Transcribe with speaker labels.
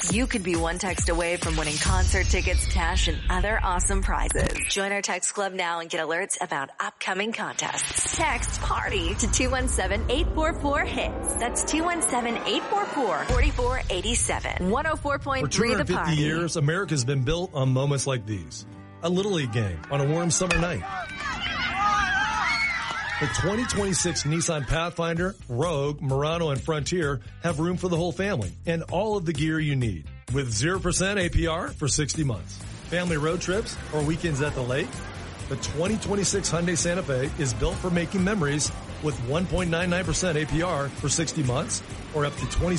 Speaker 1: You could be one text away from winning concert tickets, cash, and other awesome prizes. Join our text club now and get alerts about upcoming contests. Text PARTY to 217-844-HITS. That's 217-844-4487. 104.3
Speaker 2: For
Speaker 1: The
Speaker 2: 250
Speaker 1: Party.
Speaker 2: years, America's been built on moments like these. A Little League game on a warm summer night. The 2026 Nissan Pathfinder, Rogue, Murano, and Frontier have room for the whole family and all of the gear you need. With 0% APR for 60 months. Family road trips or weekends at the lake. The 2026 Hyundai Santa Fe is built for making memories with 1.99% APR for 60 months or up to 20